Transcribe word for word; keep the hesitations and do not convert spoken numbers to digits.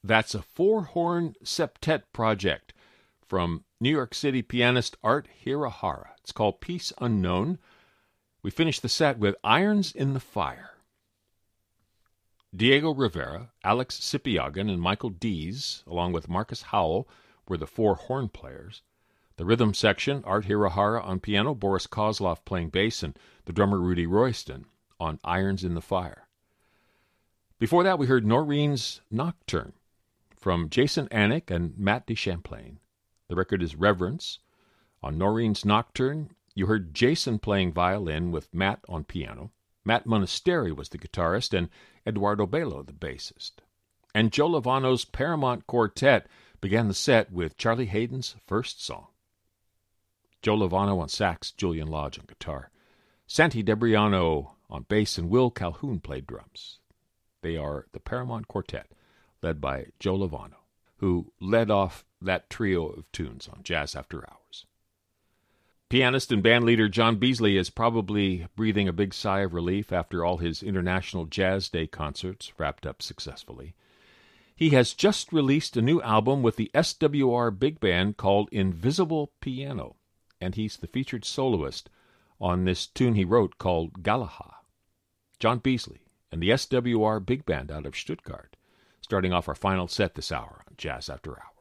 That's a four-horn septet project from New York City pianist Art Hirahara. It's called Piece Unknown. We finished the set with Irons in the Fire. Diego Rivera, Alex Sipiagin, and Michael Dees, along with Marcus Howell, were the four horn players. The rhythm section, Art Hirahara on piano, Boris Kozlov playing bass, and the drummer Rudy Royston on Irons in the Fire. Before that, we heard Noreen's Nocturne from Jason Anik and Matt DeChamplain. The record is Reverence. On Noreen's Nocturne, you heard Jason playing violin with Matt on piano. Matt Monasteri was the guitarist, and Eduardo Bello the bassist. And Joe Lovano's Paramount Quartet began the set with Charlie Hayden's first song. Joe Lovano on sax, Julian Lodge on guitar. Santi Debriano on bass, and Will Calhoun played drums. They are the Paramount Quartet, led by Joe Lovano, who led off that trio of tunes on Jazz After Hours. Pianist and bandleader John Beasley is probably breathing a big sigh of relief after all his International Jazz Day concerts wrapped up successfully. He has just released a new album with the S W R Big Band called Invisible Piano, and he's the featured soloist on this tune he wrote called Galaha. John Beasley and the S W R Big Band out of Stuttgart, starting off our final set this hour on Jazz After Hours.